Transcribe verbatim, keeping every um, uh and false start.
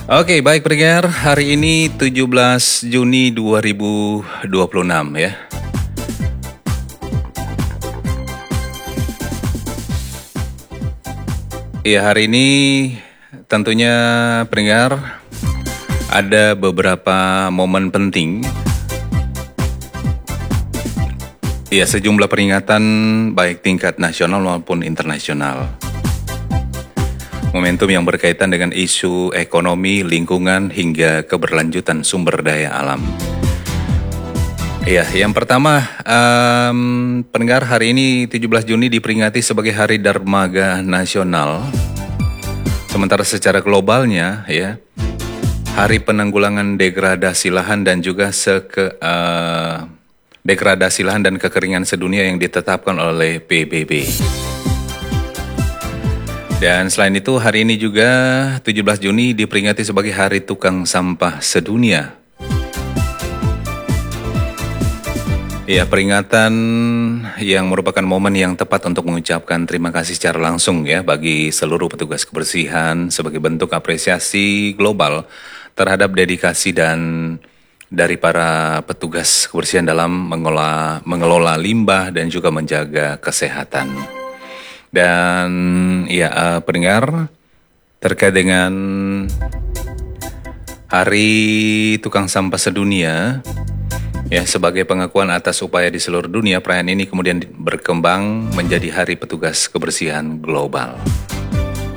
Oke, baik pendengar, hari ini tujuh belas Juni dua ribu dua puluh enam ya. Ya, hari ini tentunya pendengar ada beberapa momen penting. Ya, sejumlah peringatan baik tingkat nasional maupun internasional. Momentum yang berkaitan dengan isu ekonomi, lingkungan, hingga keberlanjutan sumber daya alam. Ya, yang pertama, um, pendengar, hari ini tujuh belas Juni diperingati sebagai Hari Dermaga Nasional. Sementara secara globalnya, ya, Hari Penanggulangan Degradasi Lahan dan juga seke, uh, degradasi lahan dan kekeringan sedunia yang ditetapkan oleh P B B. Dan selain itu, hari ini juga tujuh belas Juni diperingati sebagai Hari Tukang Sampah Sedunia. Ya, peringatan yang merupakan momen yang tepat untuk mengucapkan terima kasih secara langsung ya bagi seluruh petugas kebersihan sebagai bentuk apresiasi global terhadap dedikasi dan dari para petugas kebersihan dalam mengelola, mengelola limbah dan juga menjaga kesehatan. Dan ya uh, pendengar, terkait dengan Hari Tukang Sampah Sedunia, ya, sebagai pengakuan atas upaya di seluruh dunia, perayaan ini kemudian berkembang menjadi Hari Petugas Kebersihan Global.